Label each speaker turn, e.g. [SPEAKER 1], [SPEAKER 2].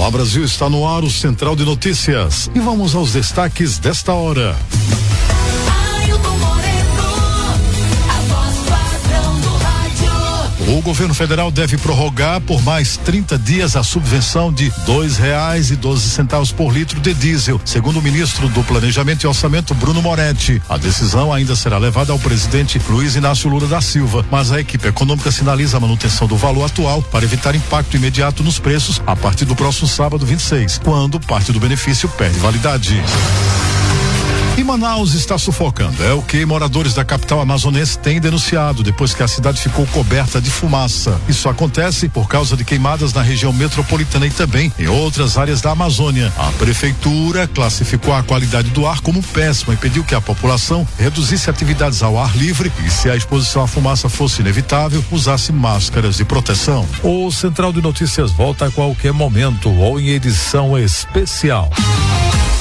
[SPEAKER 1] Olá, Brasil, está no ar o Central de Notícias. E vamos aos destaques desta hora. O governo federal deve prorrogar por mais 30 dias a subvenção de R$2,12 por litro de diesel, segundo o ministro do Planejamento e Orçamento, Bruno Moretti. A decisão ainda será levada ao presidente Luiz Inácio Lula da Silva, mas a equipe econômica sinaliza a manutenção do valor atual para evitar impacto imediato nos preços a partir do próximo sábado 26, quando parte do benefício perde validade. E Manaus está sufocando, é o que moradores da capital amazonense têm denunciado depois que a cidade ficou coberta de fumaça. Isso acontece por causa de queimadas na região metropolitana e também em outras áreas da Amazônia. A prefeitura classificou a qualidade do ar como péssima e pediu que a população reduzisse atividades ao ar livre e, se a exposição à fumaça fosse inevitável, usasse máscaras de proteção. O Central de Notícias volta a qualquer momento ou em edição especial.